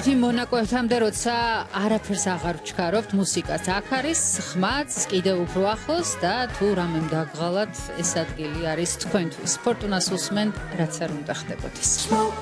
მოდით იმ მონაკვეთამდე, როცა არაფერს აღარ ვჩქარობთ, მუსიკაც აქ არის, ხმაც კიდევ უფრო ახლოს და თუ რამემ დაგღალათ, ეს ადგილი არის თქვენთვის. ფორტუნას უსმენთ, რაც არ უნდა ხდებოდეს.